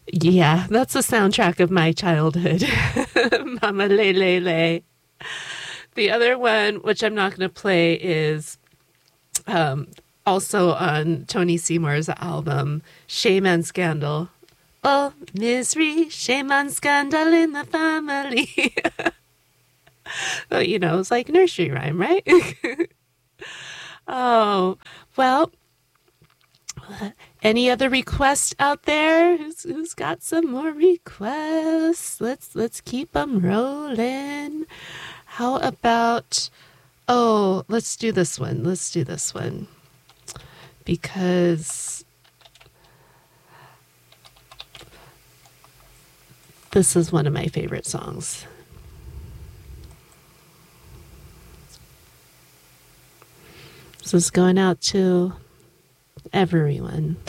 Yeah, that's the soundtrack of my childhood. Mama Le Le Le. The other one, which I'm not going to play, is um, also on Tony Seymour's album, Shame and Scandal. Oh, misery, shame and scandal in the family. Well, it's like nursery rhyme, right? Oh, well, any other requests out there? Who's got some more requests? Let's keep them rolling. How about let's do this one. Let's do this one because this is one of my favorite songs. This is going out to everyone.